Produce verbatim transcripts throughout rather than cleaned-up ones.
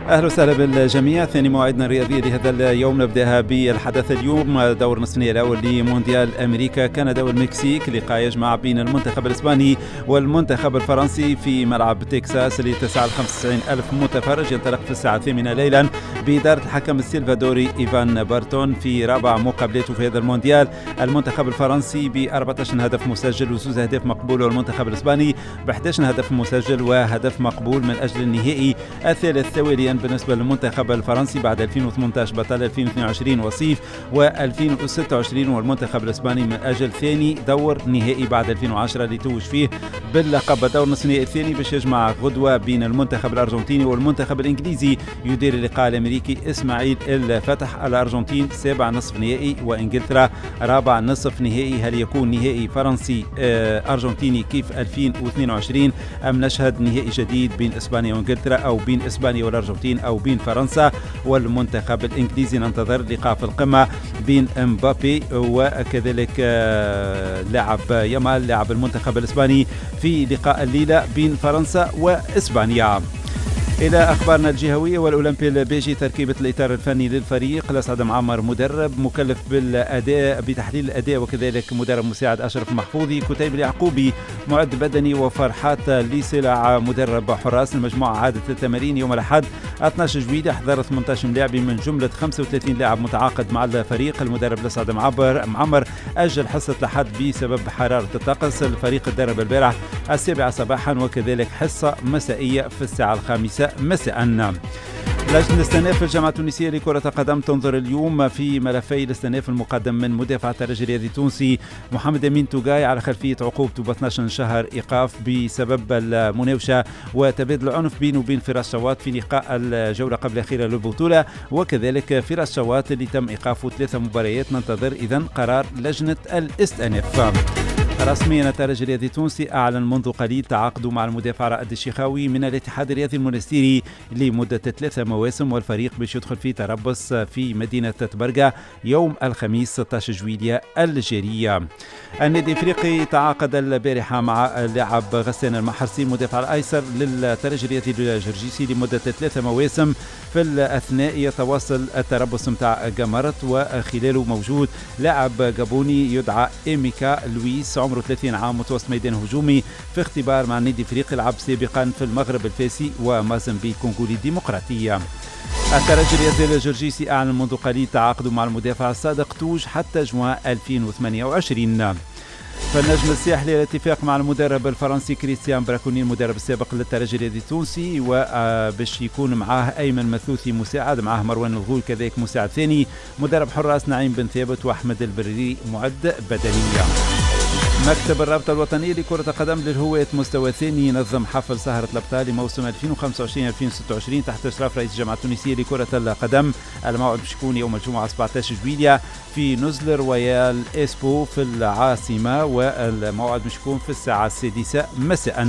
أهلا وسهلا بالجميع. ثاني موعدنا الرياضي لهذا اليوم نبدأها بالحدث اليوم. دور نصف النهائي الأول لمونديال أمريكا كندا والمكسيك، لقاء يجمع بين المنتخب الإسباني والمنتخب الفرنسي في ملعب تكساس لتسعة خمسة وتسعين ألف متفرج. ينطلق في الساعة الثامنة ليلا بإدارة الحكم السلفادوري إيفان بارتون في رابع مقابلته في هذا المونديال. المنتخب الفرنسي ب أربعة عشر هدف مسجل وزوز أهداف مقبول، والمنتخب الإسباني ب أحد عشر هدف مسجل وهدف مقبول من أجل النهائي الثالث تواليا بالنسبة للمنتخب الفرنسي بعد ألفين وثمانية عشر بطل ألفين واثنين وعشرين وصيف وألفين وستة وعشرين، والمنتخب الإسباني من أجل ثاني دور نهائي بعد ألفين وعشرة ليتوج فيه باللقب. دور نصف النهائي الثاني باش يجمع غدوة بين المنتخب الأرجنتيني والمنتخب الإنجليزي. يدير اللقاء الأمريكي إسماعيل الفتح. الأرجنتين سابع نصف نهائي وإنجلترا رابع نصف نهائي. هل يكون نهائي فرنسي أرجنتيني كيف ألفين واثنين وعشرين أم نشهد نهائي جديد بين إسبانيا وإنجلترا أو بين إسبانيا والأرجنتين أو بين فرنسا والمنتخب الإنجليزي؟ ننتظر لقاء في القمة بين مبابي وكذلك لاعب يامال لاعب المنتخب الإسباني في لقاء الليلة بين فرنسا وإسبانيا. إلى أخبارنا الجهوية، والأولمبي البيجي تركيبة الإطار الفني للفريق. الأسعد معمر مدرب مكلف بالأداء بتحليل الأداء، وكذلك مدرب مساعد أشرف محفوظي. كتيب اليعقوبي معد بدني، وفرحات لسلع مدرب حراس. المجموعة عادت التمارين يوم الأحد اثني عشر جويلية، حضر ثمانية عشر لاعب من جملة خمسة وثلاثين لاعب متعاقد مع الفريق. المدرب الأسعد معمر معمر أجل حصة الأحد بسبب حرارة الطقس. الفريق تدرب البارح السابعة صباحا وكذلك حصة مسائية في الساعة الخامسة مساء. لجنة الاستئناف في الجامعة التونسية لكرة القدم تنظر اليوم في ملفي الاستئناف المقدم من مدافع الترجي الرياضي التونسي محمد أمين توغاي على خلفية عقوبته ب اثني عشر شهر إيقاف بسبب المناوشة وتبادل العنف بينه وبين فراس شواط في لقاء الجولة قبل الأخيرة للبطولة، وكذلك فراس شواط اللي تم إيقافه ثلاثة مباريات. ننتظر إذن قرار لجنة الاستئناف. رسميا الترجي الرياضي التونسي أعلن منذ قليل تعاقده مع المدافع رائد الشيخاوي من الاتحاد الرياضي المنستيري لمدة ثلاثة مواسم، والفريق باش يدخل في تربص في مدينة تبرقة يوم الخميس ستة عشر جويلية الجارية. النادي الافريقي تعاقد البارحة مع اللاعب غسان المحرسي المدافع الأيسر للترجي الرياضي الجرجيسي لمدة ثلاثة مواسم. في الأثناء يتواصل التربص متاع جامارت، وخلاله موجود لاعب جابوني يدعى إيميكا لويس عمره ثلاثين عام متوسط ميدان هجومي في اختبار مع النادي الافريقي. لعب سابقا في المغرب الفاسي ومازمبيق كونغولي الديمقراطية. الترجي الرياضي الجرجيسي أعلن منذ قليل تعاقده مع المدافع الصادق توج حتى جوان ألفين وثمانية وعشرين. فالنجم الساحلي الاتفاق مع المدرب الفرنسي كريستيان براكوني المدرب السابق للترجي الرياضي التونسي، وباش يكون معاه أيمن مثوثي مساعد، معاه مروان الغول كذلك مساعد ثاني، مدرب حراس نعيم بن ثابت وأحمد البريري معد بدنية. مكتب الرابطة الوطنية لكرة القدم للهواة مستوى ثاني نظم حفل سهرة الأبطال لموسم ألفين وخمسة وعشرين ألفين وستة وعشرين تحت إشراف رئيس الجامعة التونسية لكرة القدم. الموعد باش يكون يوم الجمعة سبعة عشر جويلية في نزل رويال إسبو في العاصمة، والموعد باش يكون في الساعة السادسة مساء.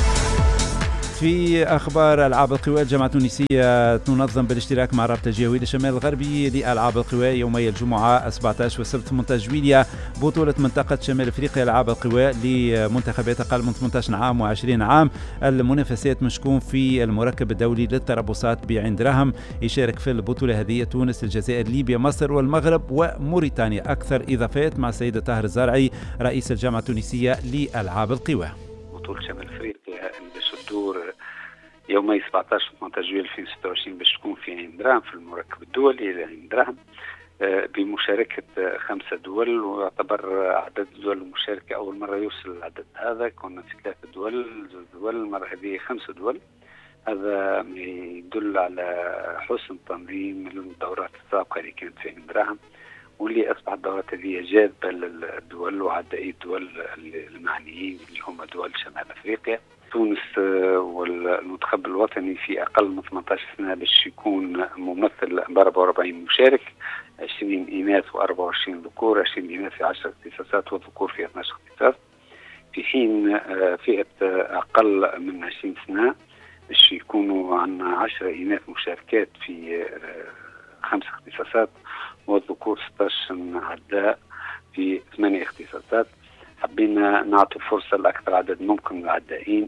في أخبار ألعاب القوى، الجامعة التونسية تنظم بالاشتراك مع الرابطة الجهوية للشمال الغربي لألعاب القوى يومي الجمعة سبعة عشر والسبت ثمانية عشر جويلية بطولة منطقة شمال أفريقيا ألعاب القوى لمنتخبات أقل من ثمانية عشر عام وعشرين عام. المنافسات مشكون في المركب الدولي للتربصات بعين دراهم. يشارك في البطولة هذه تونس، الجزائر، ليبيا، مصر والمغرب وموريتانيا. أكثر إضافات مع السيد طاهر الزارعي رئيس الجامعة التونسية لألعاب القوى. بطولة شمال أفريقيا دور يومي سبعة عشر ثمانية عشر جويلية ألفين وستة وعشرين باش تكون في عين دراهم في المركب الدولي لعين دراهم بمشاركة خمسة دول، ويعتبر عدد الدول المشاركة أول مرة يوصل العدد هذا. كنا في ثلاثة دول دول المرة هذه خمسة دول. هذا يدل على حسن تنظيم الدورات السابقة اللي كانت في عين دراهم، واللي أصبحت الدورات هذه جاذبة للدول وعدائي الدول المعنيين اللي هم دول شمال أفريقيا. تونس والمنتخب الوطني في أقل من ثمانية عشر سنة باش يكون ممثل ب أربعة وأربعين مشارك، عشرين إناث وأربعة وعشرين ذكور، عشرين إناث في عشرة اختصاصات وذكور في اثني عشر اختصاص، في حين فئة أقل من عشرين سنة باش يكونوا عندنا عشرة إناث مشاركات في خمس اختصاصات والذكور ستة عشر عداء في ثمانية اختصاصات. حبينا نعطي فرصة لأكثر عدد ممكن من العدائين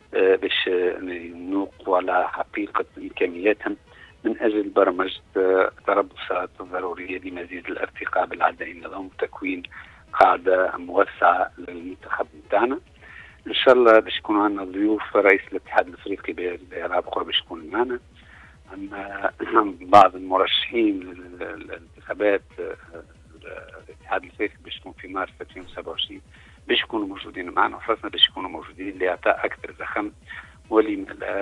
باش نوقفوا على حقيقة إمكانياتهم من أجل برمجة التربصات الضرورية لمزيد الارتقاء بالعداء النظام وتكوين قاعدة موسعة للمنتخب بتاعنا. إن شاء الله باش يكون عندنا ضيوف رئيس الاتحاد الأفريقي بإعراب قرب باش يكون معنا، عندنا بعض المرشحين للانتخابات الاتحاد الافريقي باش يكون في مارس ألفين وسبعة وعشرين باش يكونوا موجودين معنا، وحرصنا باش يكونوا موجودين لاعطاء اكثر زخم ولمن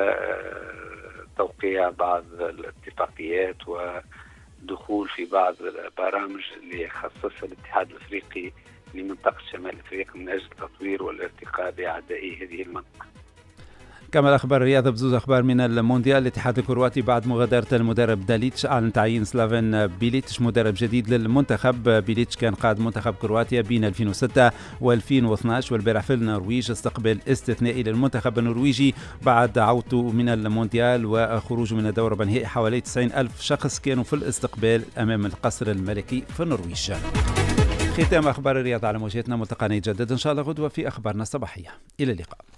توقيع بعض الاتفاقيات ودخول في بعض البرامج اللي يخصصها الاتحاد الافريقي لمنطقه شمال افريقيا من اجل التطوير والارتقاء باعداء هذه المنطقه. كما الأخبار الرياضة بزوز أخبار من المونديال. الاتحاد الكرواتي بعد مغادرة المدرب داليتش أعلن تعيين سلافين بيليتش مدرب جديد للمنتخب. بيليتش كان قائد منتخب كرواتيا بين ألفين وستة وألفين واثناشر، والبارح في النرويج استقبال استثنائي للمنتخب النرويجي بعد عودته من المونديال وخروجه من الدورة بنهائي. حوالي تسعين ألف شخص كانوا في الاستقبال أمام القصر الملكي في النرويج. ختام أخبار الرياضة على موجاتنا، ملتقانا يتجدد إن شاء الله غدوة في أخبارنا الصباحية. إلى اللقاء.